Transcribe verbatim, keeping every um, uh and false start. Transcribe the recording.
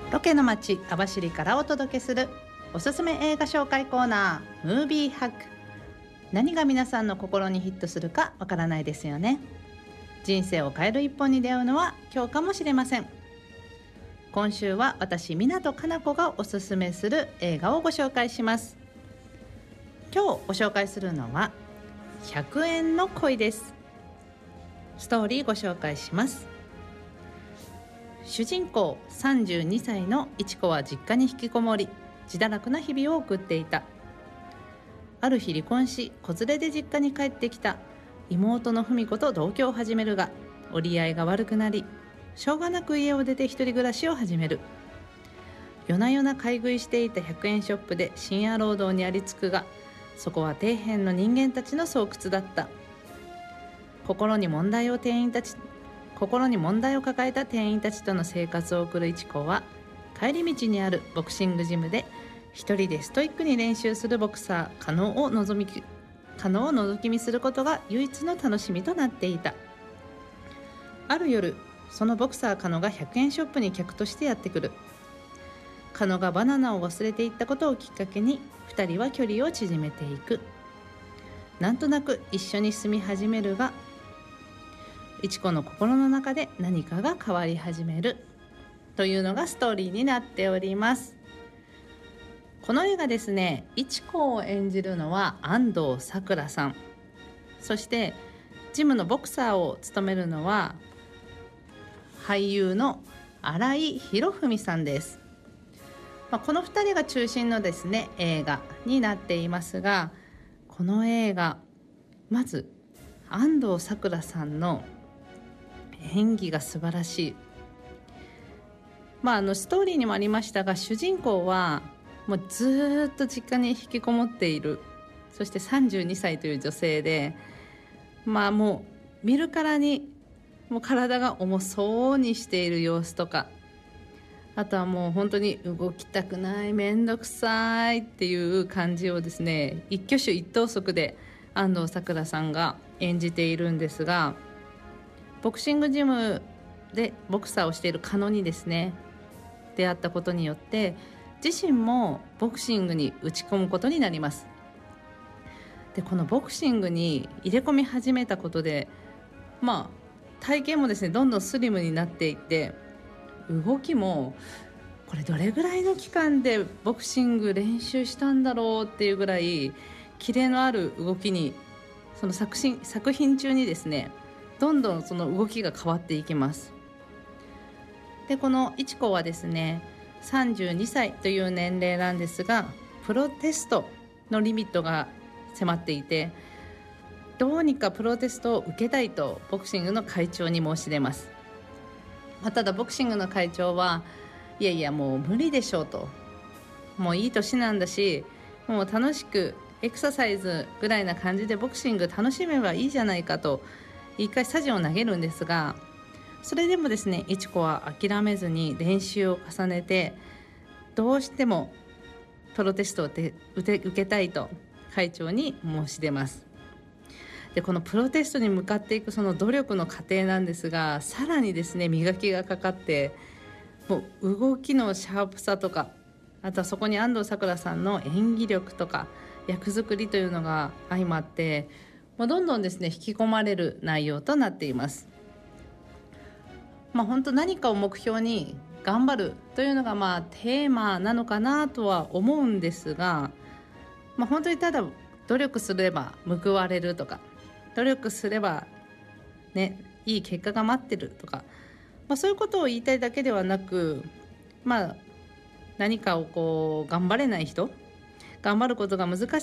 ロケの街網走からお届けするおすすめ映画紹介コーナー、ムービーハック。何が皆さんの心にヒットするかわからないですよね。人生を変える一本に出会うのは今日かもしれません。今週は私湊かな子がおすすめする映画をご紹介します。今日ご紹介するのはひゃくえんの恋です。ストーリーご紹介します。主人公さんじゅうにさいのいちこは実家に引きこもり、自堕落な日々を送っていた。ある日離婚し、子連れで実家に帰ってきた妹の文子と同居を始めるが、折り合いが悪くなり、しょうがなく家を出て一人暮らしを始める。夜な夜な買い食いしていたひゃくえんショップで深夜労働にありつくが、そこは底辺の人間たちの巣窟だった。心に問題を店員たち心に問題を抱えた店員たちとの生活を送るいちこは、帰り道にあるボクシングジムで一人でストイックに練習するボクサー加納を覗み加納を覗き見することが唯一の楽しみとなっていた。ある夜、そのボクサー加納がひゃくえんショップに客としてやってくる。加納がバナナを忘れていったことをきっかけにふたりは距離を縮めていく。なんとなく一緒に住み始めるが、いちこの心の中で何かが変わり始めるというのがストーリーになっております。この映画ですね、いちこを演じるのは安藤サクラさん、そしてジムのボクサーを務めるのは俳優の新井博文さんです。まあ、このふたりが中心のですね映画になっていますが、この映画、まず安藤サクラさんの演技が素晴らしい。まあ、あのストーリーにもありましたが、主人公はもうずっと実家に引きこもっている、そしてさんじゅうにさいという女性で、まあもう見るからにもう体が重そうにしている様子とか、あとはもう本当に動きたくない、めんどくさいっていう感じをですね、一挙手一投足で安藤サクラさんが演じているんですが、ボクシングジムでボクサーをしている加納にですね出会ったことによって、自身もボクシングに打ち込むことになります。でこのボクシングに入れ込み始めたことで、まあ体型もですねどんどんスリムになっていって、動きもこれどれぐらいの期間でボクシング練習したんだろうっていうぐらいキレのある動きに、その作品、作品中にですねどんどんその動きが変わっていきます。でこのいちこはですねさんじゅうにさいという年齢なんですが、プロテストのリミットが迫っていて、どうにかプロテストを受けたいとボクシングの会長に申し出ます。まあ、ただボクシングの会長は、いやいやもう無理でしょうと、もういい年なんだし、もう楽しくエクササイズぐらいな感じでボクシング楽しめばいいじゃないかと一回サジを投げるんですが、それでもですねいちこは諦めずに練習を重ねて、どうしてもプロテストを受けたいと会長に申し出ます。でこのプロテストに向かっていくその努力の過程なんですが、さらにですね磨きがかかって、もう動きのシャープさとか、あとはそこに安藤サクラさんの演技力とか役作りというのが相まって、もうどんどんですね引き込まれる内容となっています。まあ、本当何かを目標に頑張るというのがまあテーマなのかなとは思うんですが、まあ、本当にただ努力すれば報われるとか、努力すればねいい結果が待ってるとか、まあ、そういうことを言いたいだけではなく、まあ何かをこう頑張れない人、頑張ることが難